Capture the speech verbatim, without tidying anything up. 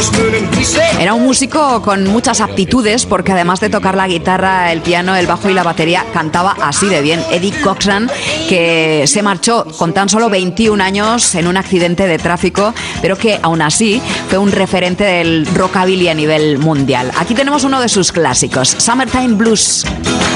Era un músico con muchas aptitudes porque además de tocar la guitarra, el piano, el bajo y la batería, cantaba así de bien. Eddie Cochran, que se marchó con tan solo veintiún años en un accidente de tráfico, pero que aún así fue un referente del rockabilly a nivel mundial. Aquí tenemos uno de sus clásicos, Summertime Blues.